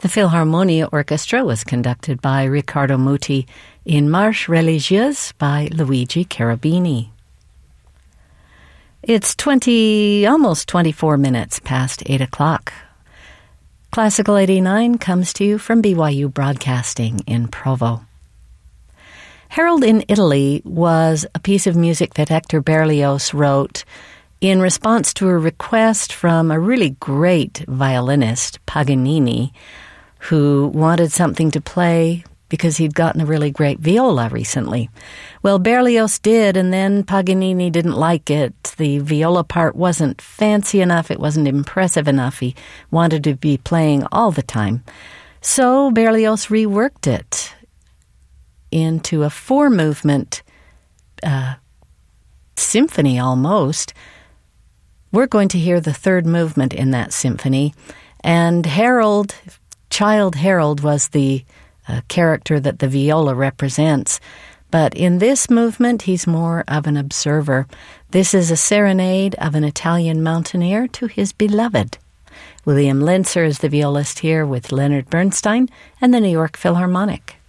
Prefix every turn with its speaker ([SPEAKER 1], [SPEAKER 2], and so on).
[SPEAKER 1] The Philharmonia Orchestra was conducted by Riccardo Muti in Marche Religieuse by Luigi Cherubini. It's almost 24 minutes past 8 o'clock. Classical 89 comes to you from BYU Broadcasting in Provo. Harold in Italy was a piece of music that Hector Berlioz wrote in response to a request from a really great violinist, Paganini, who wanted something to play because he'd gotten a really great viola recently. Well, Berlioz did, and then Paganini didn't like it. The viola part wasn't fancy enough. It wasn't impressive enough. He wanted to be playing all the time. So Berlioz reworked it into a four-movement symphony almost. We're going to hear the third movement in that symphony, and Childe Harold was the character that the viola represents. But in this movement, he's more of an observer. This is a serenade of an Italian mountaineer to his beloved. William Linzer is the violist here with Leonard Bernstein and the New York Philharmonic.